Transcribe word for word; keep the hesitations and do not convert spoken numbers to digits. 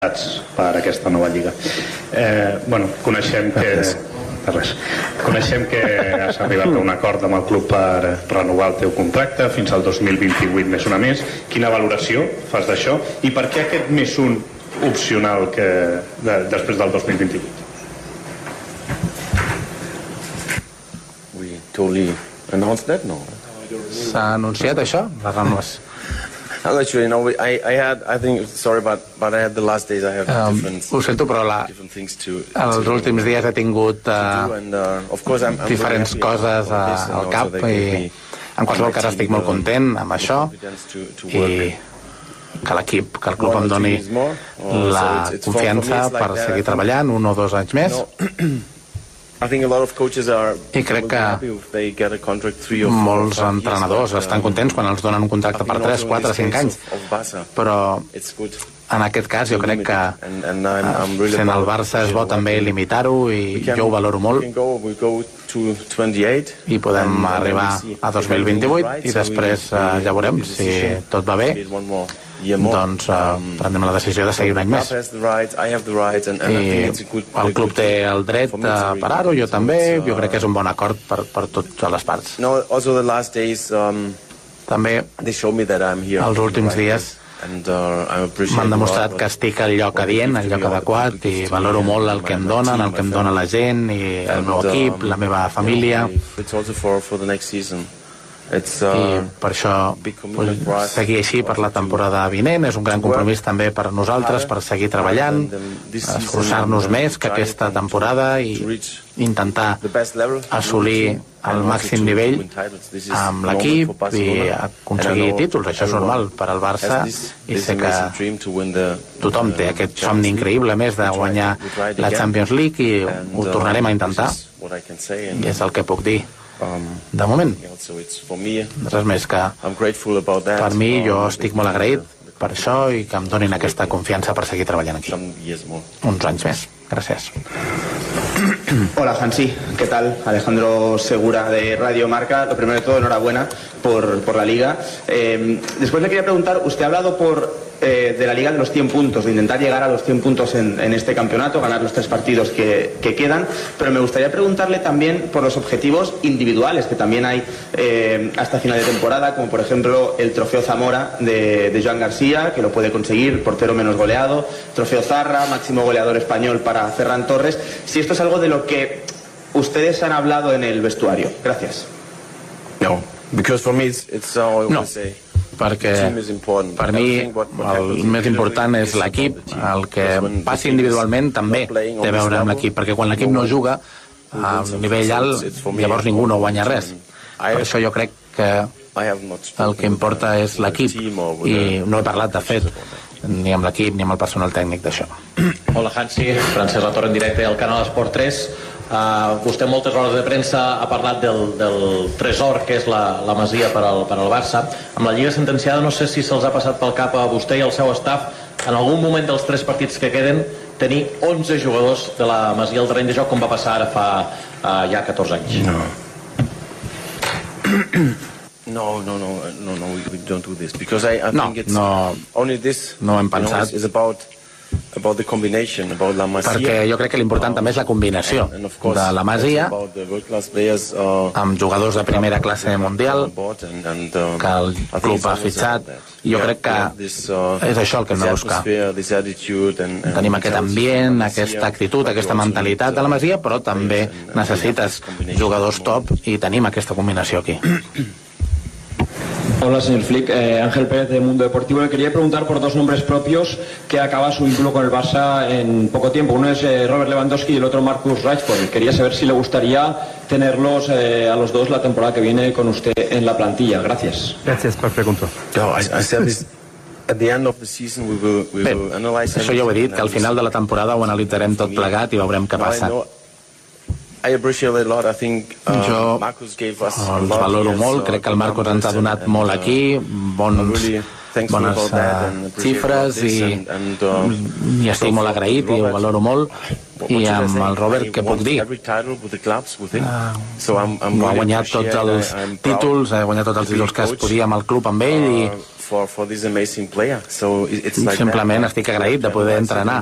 per aquesta nova lliga. Eh, bueno, coneixem que... Res. Coneixem que has arribat a un acord amb el club per renovar el teu contracte fins al dos mil vint-i-vuit més una més. Quina valoració fas d'això i per què aquest més un opcional que de, després del dos mil vint-i-vuit? We totally announced that, no? S'ha anunciat això, la renovació? I'm not sure, you know, I, I had, I think, sorry, but, but I had the last days, I have um, different, ho sento, però la, different things to, els to, últims dies he tingut uh, do, and, uh, of course, I'm, I'm diferents coses uh, al cap i en qualsevol cas estic molt content amb això i que l'equip, que el club em doni la confiança per seguir treballant un o dos anys més. I crec que molts entrenadors estan contents quan els donen un contracte per tres, quatre, cinc anys, però en aquest cas jo crec que sent el Barça és bo també limitar-ho i jo ho valoro molt i podem arribar a dos mil vint-i-vuit i després ja veurem si tot va bé, doncs uh, prendrem la decisió de seguir un any més i el club té el dret a parar-ho, jo també, jo crec que és un bon acord per, per totes les parts. També els últims dies m'han demostrat que estic al lloc adient, al lloc adequat i valoro molt el que em donen, el que em dona la gent i el meu equip, la meva família i per això vull seguir així per la temporada vinent. És un gran compromís també per nosaltres per seguir treballant, esforçar-nos més que aquesta temporada i intentar assolir el màxim nivell amb l'equip i aconseguir títols. Això és normal per al Barça i sé que tothom té aquest somni increïble més de guanyar la Champions League i ho tornarem a intentar i és el que puc dir de moment. Res més que per mi jo estic molt agraït per això i que em donin aquesta confiança per seguir treballant aquí uns anys més. Gràcies. Hola Hansi, ¿qué tal? Alejandro Segura de Radio Marca. Lo primero de todo, enhorabuena por, por la Liga. Eh, después le quería preguntar, usted ha hablado por eh, de la Liga de los cien puntos, de intentar llegar a los cien puntos en, en este campeonato, ganar los tres partidos que, que quedan, pero me gustaría preguntarle también por los objetivos individuales que también hay eh, hasta final de temporada, como por ejemplo el Trofeo Zamora de, de Joan García, que lo puede conseguir, portero menos goleado, Trofeo Zarra, máximo goleador español para Ferran Torres. Si esto es algo de lo que ustedes han hablado en el vestuario. Gracias. No, because for me it's, it's all no. perquè per mi el més important és l'equip, el que passi individualment també té a veure amb l'equip, perquè quan l'equip no juga a un nivell alt, llavors ningú no guanya res. Per això jo crec que el que importa és l'equip i no he parlat, de fet, ni amb l'equip ni amb el personal tècnic d'això. Hola Hansi, Francesc Latorre en directe al canal Esport tres. Uh, vostè en moltes hores de premsa ha parlat del, del tresor que és la, la Masia per al, per al Barça. Amb la Lliga sentenciada no sé si se'ls ha passat pel cap a vostè i al seu staff en algun moment dels tres partits que queden tenir onze jugadors de la Masia al terreny de joc com va passar ara fa uh, ja catorze anys. No. No, no, no, no, no, we don't do this because I, I no, think it's no, only this. No hem pensat. You know, it's about about the combination, about la Masia. Perquè jo crec que l'important també és la combinació de la Masia amb jugadors de primera classe mundial que el club ha fitxat i jo crec que és això el que hem de buscar. Tenim aquest ambient, aquesta actitud, aquesta mentalitat de la Masia, però també necessites jugadors top i tenim aquesta combinació aquí. Hola, señor Flick. Eh, Ángel Pérez de Mundo Deportivo. Le quería preguntar por dos nombres propios que acaba su vínculo con el Barça en poco tiempo. Uno es eh, Robert Lewandowski y el otro Marcus Rashford. Quería saber si le gustaría tenerlos eh, a los dos la temporada que viene con usted en la plantilla. Gracias. Gracias per preguntar. No, I, I said this. At the end of the season we will, we Bé, will analyze això ja ho he dit, que al final de la temporada ho analitzarem tot plegat i veurem què passa. I appreciate it a lot. I think uh, jo Marcus gave us els valoro molt, crec que el Marcus ens ha donat molt aquí, bons, bones uh, xifres i, i estic molt agraït i ho valoro molt. I amb el Robert, què puc dir? Uh, ha guanyat tots els títols, ha guanyat tots els títols que es podia amb el club amb ell i for, for this amazing player. So it's like Simplement estic agraït de poder entrenar